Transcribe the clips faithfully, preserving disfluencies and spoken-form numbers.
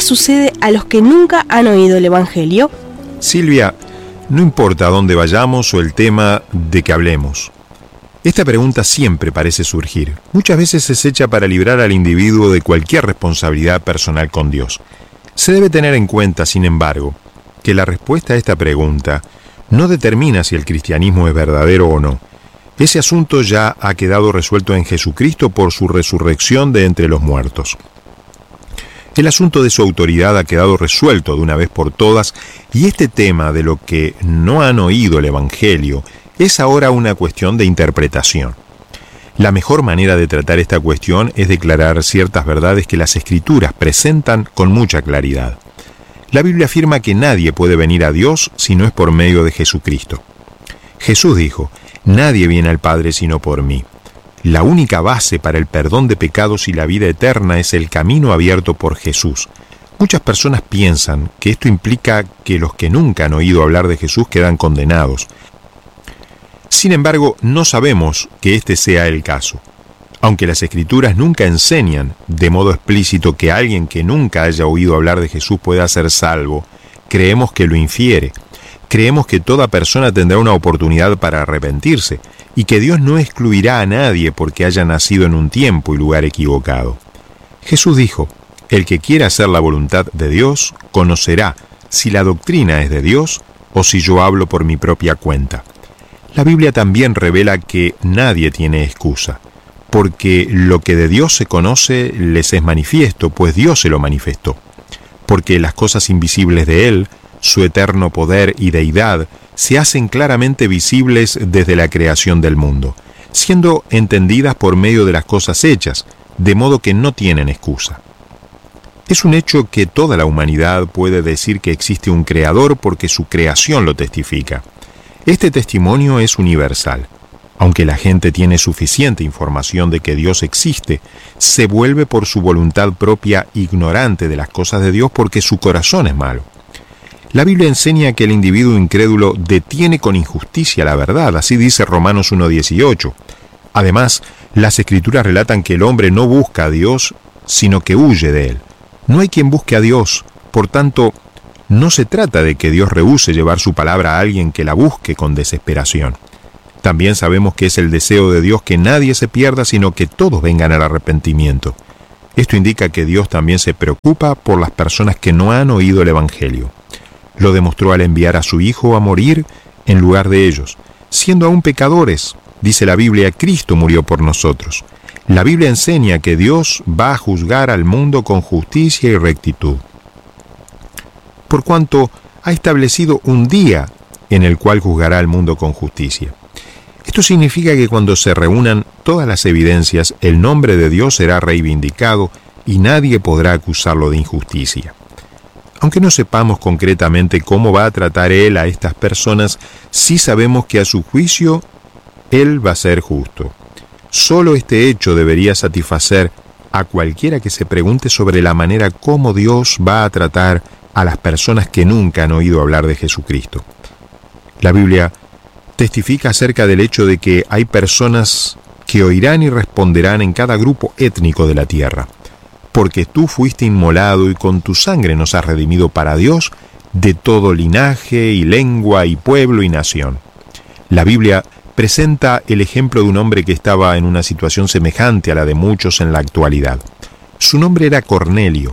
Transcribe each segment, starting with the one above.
sucede a los que nunca han oído el Evangelio? Silvia, no importa a dónde vayamos o el tema de que hablemos. Esta pregunta siempre parece surgir. Muchas veces es hecha para librar al individuo de cualquier responsabilidad personal con Dios. Se debe tener en cuenta, sin embargo, que la respuesta a esta pregunta no determina si el cristianismo es verdadero o no. Ese asunto ya ha quedado resuelto en Jesucristo por su resurrección de entre los muertos. El asunto de su autoridad ha quedado resuelto de una vez por todas, y este tema de lo que no han oído el Evangelio es ahora una cuestión de interpretación. La mejor manera de tratar esta cuestión es declarar ciertas verdades que las Escrituras presentan con mucha claridad. La Biblia afirma que nadie puede venir a Dios si no es por medio de Jesucristo. Jesús dijo: «Nadie viene al Padre sino por mí». La única base para el perdón de pecados y la vida eterna es el camino abierto por Jesús. Muchas personas piensan que esto implica que los que nunca han oído hablar de Jesús quedan condenados. Sin embargo, no sabemos que este sea el caso. Aunque las Escrituras nunca enseñan de modo explícito que alguien que nunca haya oído hablar de Jesús pueda ser salvo, creemos que lo infiere. Creemos que toda persona tendrá una oportunidad para arrepentirse y que Dios no excluirá a nadie porque haya nacido en un tiempo y lugar equivocado. Jesús dijo: «El que quiera hacer la voluntad de Dios conocerá si la doctrina es de Dios o si yo hablo por mi propia cuenta». La Biblia también revela que nadie tiene excusa, porque lo que de Dios se conoce les es manifiesto, pues Dios se lo manifestó. Porque las cosas invisibles de Él, su eterno poder y deidad, se hacen claramente visibles desde la creación del mundo, siendo entendidas por medio de las cosas hechas, de modo que no tienen excusa. Es un hecho que toda la humanidad puede decir que existe un creador porque su creación lo testifica. Este testimonio es universal. Aunque la gente tiene suficiente información de que Dios existe, se vuelve por su voluntad propia ignorante de las cosas de Dios porque su corazón es malo. La Biblia enseña que el individuo incrédulo detiene con injusticia la verdad, así dice Romanos uno dieciocho. Además, las Escrituras relatan que el hombre no busca a Dios, sino que huye de Él. No hay quien busque a Dios, por tanto, no se trata de que Dios rehúse llevar su palabra a alguien que la busque con desesperación. También sabemos que es el deseo de Dios que nadie se pierda, sino que todos vengan al arrepentimiento. Esto indica que Dios también se preocupa por las personas que no han oído el Evangelio. Lo demostró al enviar a su Hijo a morir en lugar de ellos. Siendo aún pecadores, dice la Biblia, Cristo murió por nosotros. La Biblia enseña que Dios va a juzgar al mundo con justicia y rectitud, por cuanto ha establecido un día en el cual juzgará al mundo con justicia. Esto significa que cuando se reúnan todas las evidencias, el nombre de Dios será reivindicado y nadie podrá acusarlo de injusticia. Aunque no sepamos concretamente cómo va a tratar Él a estas personas, sí sabemos que a su juicio Él va a ser justo. Solo este hecho debería satisfacer a cualquiera que se pregunte sobre la manera como Dios va a tratar a las personas que nunca han oído hablar de Jesucristo. La Biblia testifica acerca del hecho de que hay personas que oirán y responderán en cada grupo étnico de la tierra. Porque tú fuiste inmolado y con tu sangre nos has redimido para Dios de todo linaje y lengua y pueblo y nación. La Biblia presenta el ejemplo de un hombre que estaba en una situación semejante a la de muchos en la actualidad. Su nombre era Cornelio.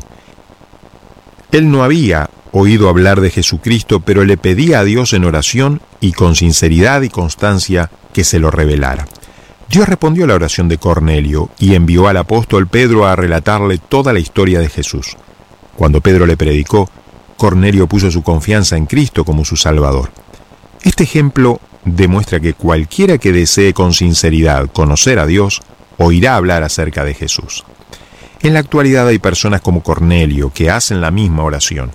Él no había oído hablar de Jesucristo, pero le pedía a Dios en oración y con sinceridad y constancia que se lo revelara. Dios respondió a la oración de Cornelio y envió al apóstol Pedro a relatarle toda la historia de Jesús. Cuando Pedro le predicó, Cornelio puso su confianza en Cristo como su Salvador. Este ejemplo demuestra que cualquiera que desee con sinceridad conocer a Dios, oirá hablar acerca de Jesús. En la actualidad hay personas como Cornelio que hacen la misma oración.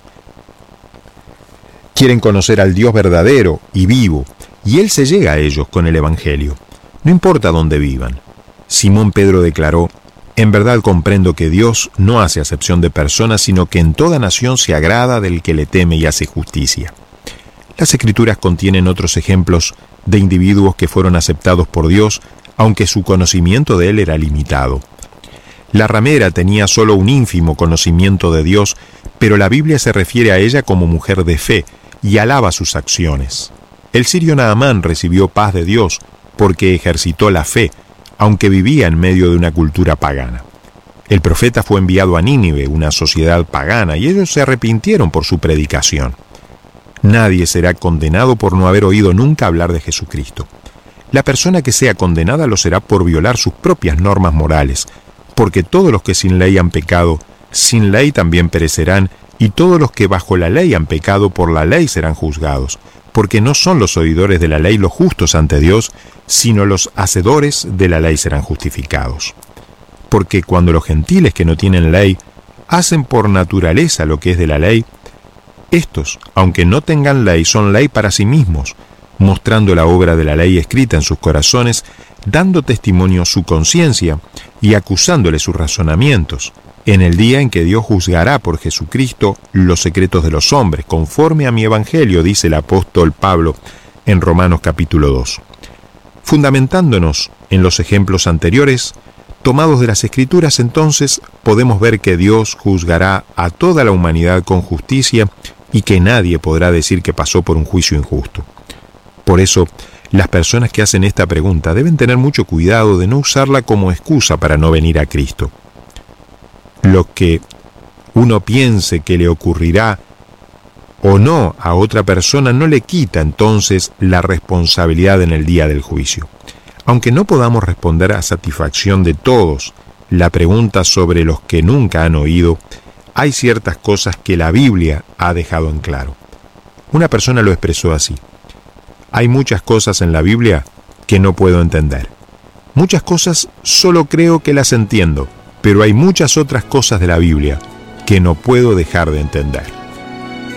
Quieren conocer al Dios verdadero y vivo, y Él se llega a ellos con el Evangelio. No importa dónde vivan. Simón Pedro declaró: «En verdad comprendo que Dios no hace acepción de personas, sino que en toda nación se agrada del que le teme y hace justicia». Las Escrituras contienen otros ejemplos de individuos que fueron aceptados por Dios, aunque su conocimiento de Él era limitado. La ramera tenía solo un ínfimo conocimiento de Dios, pero la Biblia se refiere a ella como mujer de fe y alaba sus acciones. El sirio Naamán recibió paz de Dios porque ejercitó la fe, aunque vivía en medio de una cultura pagana. El profeta fue enviado a Nínive, una sociedad pagana, y ellos se arrepintieron por su predicación. Nadie será condenado por no haber oído nunca hablar de Jesucristo. La persona que sea condenada lo será por violar sus propias normas morales, porque todos los que sin ley han pecado, sin ley también perecerán, y todos los que bajo la ley han pecado, por la ley serán juzgados, porque no son los oidores de la ley los justos ante Dios, sino los hacedores de la ley serán justificados. Porque cuando los gentiles que no tienen ley hacen por naturaleza lo que es de la ley, estos, aunque no tengan ley, son ley para sí mismos, mostrando la obra de la ley escrita en sus corazones, dando testimonio su conciencia y acusándole sus razonamientos, en el día en que Dios juzgará por Jesucristo los secretos de los hombres, conforme a mi evangelio, dice el apóstol Pablo en Romanos capítulo dos. Fundamentándonos en los ejemplos anteriores, tomados de las Escrituras, entonces podemos ver que Dios juzgará a toda la humanidad con justicia y que nadie podrá decir que pasó por un juicio injusto. Por eso, las personas que hacen esta pregunta deben tener mucho cuidado de no usarla como excusa para no venir a Cristo. Lo que uno piense que le ocurrirá o no a otra persona no le quita entonces la responsabilidad en el día del juicio. Aunque no podamos responder a satisfacción de todos la pregunta sobre los que nunca han oído, hay ciertas cosas que la Biblia ha dejado en claro. Una persona lo expresó así: hay muchas cosas en la Biblia que no puedo entender. Muchas cosas solo creo que las entiendo, pero hay muchas otras cosas de la Biblia que no puedo dejar de entender.